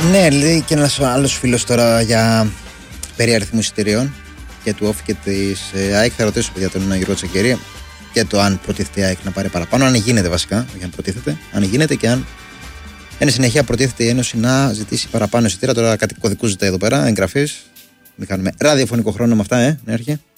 Ναι, λέει και ένας άλλος φίλος τώρα για περί αριθμού εισιτηρίων και του ΟΦ και της ΑΕΚ. Θα ρωτήσω για τον Γιώργο Τσακερή και το αν προτίθεται η ΑΕΚ να πάρει παραπάνω. Αν γίνεται βασικά, όχι αν προτίθεται. Αν γίνεται και αν εν συνεχεία προτίθεται η Ένωση να ζητήσει παραπάνω εισιτήρια. Τώρα κάτι κωδικού ζητάει εδώ πέρα, εγγραφής. Μην κάνουμε ραδιοφωνικό χρόνο με αυτά, ναι, έρχεται.